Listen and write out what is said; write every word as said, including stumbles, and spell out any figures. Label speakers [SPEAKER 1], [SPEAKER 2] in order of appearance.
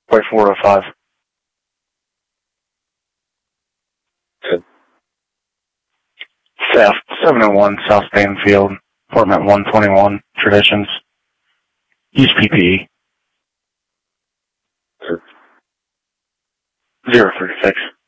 [SPEAKER 1] Way four oh five.
[SPEAKER 2] Good.
[SPEAKER 1] Staff, seven oh one South Stanfield, apartment one twenty-one, Traditions. Use P P E.
[SPEAKER 2] Good.
[SPEAKER 1] zero three six.